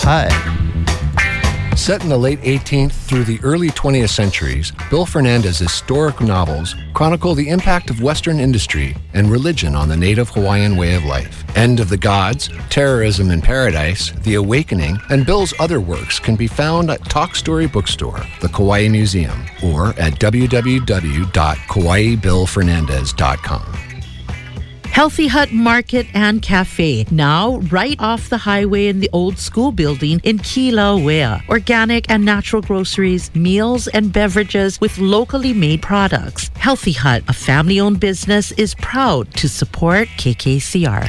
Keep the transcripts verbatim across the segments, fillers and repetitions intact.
Hut. Set in the late eighteenth through the early twentieth centuries, Bill Fernandez's historic novels chronicle the impact of Western industry and religion on the native Hawaiian way of life. End of the Gods, Terrorism in Paradise, The Awakening, and Bill's other works can be found at Talk Story Bookstore, the Kauai Museum, or at w w w dot kauai bill fernandez dot com. Healthy Hut Market and Cafe, now right off the highway in the old school building in Kilauea. Organic and natural groceries, meals and beverages with locally made products. Healthy Hut, a family-owned business, is proud to support K K C R.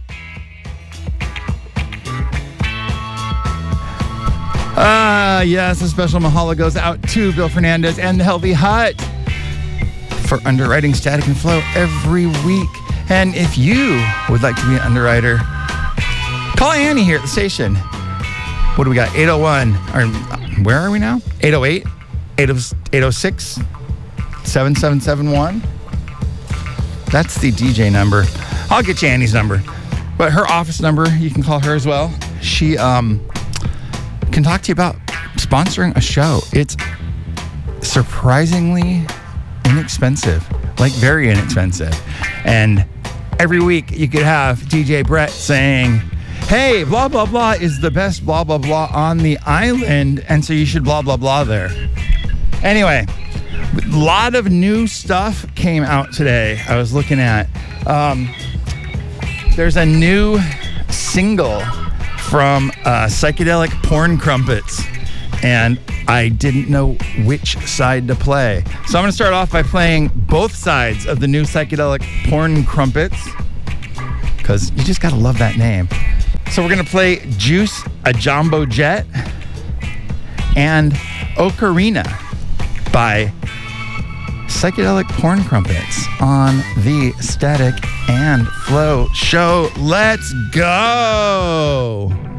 Ah, uh, yes, a special mahalo goes out to Bill Fernandez and the Healthy Hut for underwriting Static and Flow every week. And if you would like to be an underwriter, call Annie here at the station. What do we got? eight oh one. Or, where are we now? eight oh eight, eight oh six, seven seven seven one. That's the D J number. I'll get you Annie's number. But her office number, you can call her as well. She um, can talk to you about sponsoring a show. It's surprisingly inexpensive. Like very inexpensive. And every week you could have D J Brett saying, hey, blah, blah, blah is the best blah, blah, blah on the island. And so you should blah, blah, blah there. Anyway, a lot of new stuff came out today. I was looking at, um, there's a new single from uh, Psychedelic Porn Crumpets. And I didn't know which side to play. So I'm going to start off by playing both sides of the new Psychedelic Porn Crumpets, because you just got to love that name. So we're going to play Juice, a Jumbo Jet, and Ocarina by Psychedelic Porn Crumpets on the Static and Flow Show. Let's go!